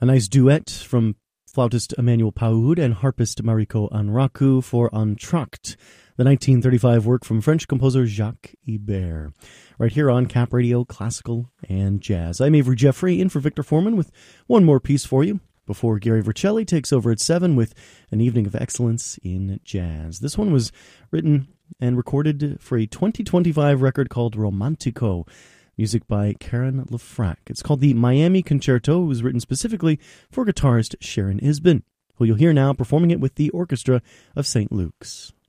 A nice duet from flautist Emmanuel Paoud and harpist Mariko Anraku for Entr'acte, the 1935 work from French composer Jacques Ibert. Right here on Cap Radio, Classical and Jazz. I'm Avery Jeffrey, in for Victor Foreman with one more piece for you before Gary Vercelli takes over at 7 with an evening of excellence in jazz. This one was written and recorded for a 2025 record called Romantico, music by Karen LeFrak. It's called the Miami Concerto. It was written specifically for guitarist Sharon Isbin, who you'll hear now performing it with the Orchestra of St. Luke's.